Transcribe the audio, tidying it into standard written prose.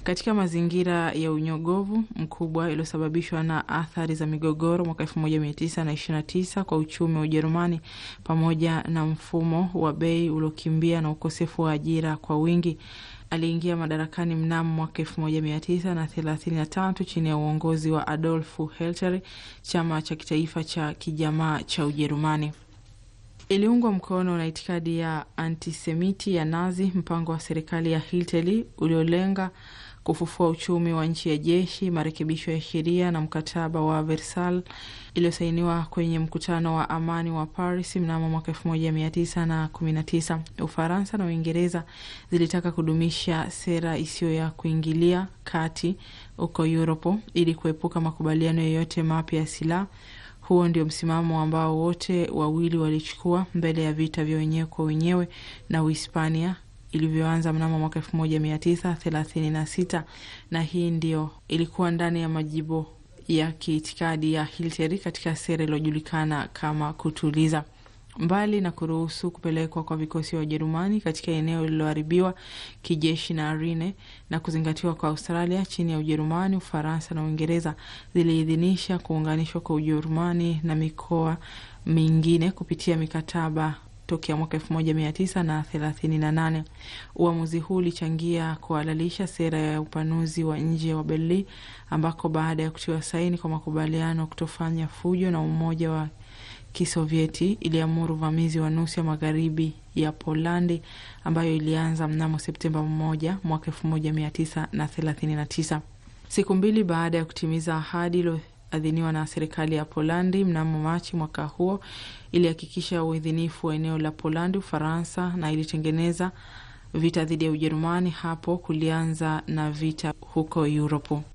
Katika mazingira ya unyogovu mkubwa iliyosababishwa na athari za migogoro mwaka 1929 kwa uchumi wa Ujerumani pamoja na mfumo wa bei uliokimbia na ukosefu wa ajira kwa wingi, aliingia madarakani mnamo mwaka 1933 chini ya uongozi wa Adolf Hitler, chama cha kitaifa cha kijamaa cha Ujerumani. Iliungwa mkono na itikadi ya antisemiti ya Nazi, mpango wa serikali ya Hitler uliolenga kufufua uchumi wa nchi ya jeshi, marekebisho ya sheria na mkataba wa Versailles iliyosainiwa kwenye mkutano wa amani wa Paris mnamo mwaka 1919. Ufaransa na Uingereza zilitaka kudumisha sera isiyo ya kuingilia kati huko Europe ili kuepuka makubaliano yoyote mapya ya silaha. Huo ndio msimamo ambao wote wawili walichukua mbele ya vita vya wenyewe kwa wenyewe na Uhispania ilivyoanza mnamo mwaka 1936, na hii ndio ilikuwa ndani ya majibu ya kiitikadi ya Hitler katika sera iliyojulikana kama kutuliza. Mbali na kuruhusu kupelekwa kwa vikosi wa Ujerumani katika eneo lililoharibiwa kijeshi na Rhine na kuzingatiwa kwa Australia chini ya Ujerumani, Ufaransa na Uingereza ziliidhinisha kuunganishwa kwa Ujerumani na mikoa mingine kupitia mikataba tokea mwaka 1938. Uamuzi huu ulichangia kuhalalisha sera ya upanuzi wa nje wa Berlin, ambako baada ya kutiwa saini kwa makubaliano kutofanya fujo na Umoja wa Kisovieti iliamuru uvamizi wa nusu ya magharibi ya Polandi ambayo ilianza mnamo Septemba 1 mwaka 1939. Siku mbili baada ya kutimiza ahadi iliyoadhiniwa na serikali ya Polandi mnamo Machi mwaka huo, ilihakikisha uidhinifu wa eneo la Polandi Ufaransa na ilitengeneza vita dhidi ya Ujerumani. Hapo kulianza na vita huko Europe.